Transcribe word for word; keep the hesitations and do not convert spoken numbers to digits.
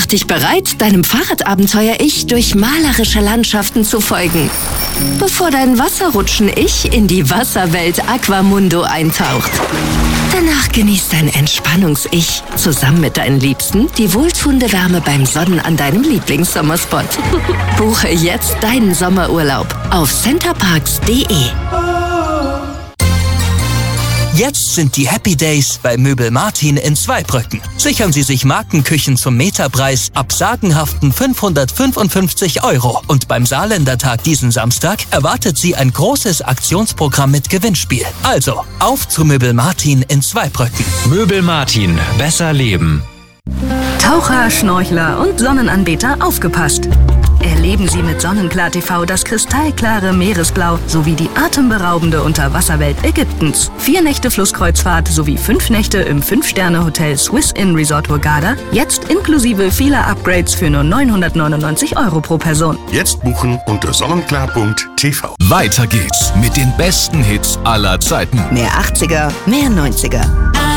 Mach dich bereit, deinem Fahrradabenteuer-Ich durch malerische Landschaften zu folgen, bevor dein Wasserrutschen-Ich in die Wasserwelt Aquamundo eintaucht. Danach genießt dein Entspannungs-Ich zusammen mit deinen Liebsten die wohltuende Wärme beim Sonnen an deinem Lieblingssommerspot. Buche jetzt deinen Sommerurlaub auf centerparks punkt de. Jetzt sind die Happy Days bei Möbel Martin in Zweibrücken. Sichern Sie sich Markenküchen zum Meterpreis ab sagenhaften fünfhundertfünfundfünfzig Euro. Und beim Saarländertag diesen Samstag erwartet Sie ein großes Aktionsprogramm mit Gewinnspiel. Also, auf zu Möbel Martin in Zweibrücken. Möbel Martin, besser leben. Taucher, Schnorchler und Sonnenanbeter, aufgepasst! Erleben Sie mit Sonnenklar T V das kristallklare Meeresblau sowie die atemberaubende Unterwasserwelt Ägyptens. Vier Nächte Flusskreuzfahrt sowie fünf Nächte im Fünf-Sterne-Hotel Swiss Inn Resort Hurghada, jetzt inklusive vieler Upgrades für nur neunhundertneunundneunzig Euro pro Person. Jetzt buchen unter sonnenklar punkt t v. Weiter geht's mit den besten Hits aller Zeiten. Mehr achtziger, mehr neunziger.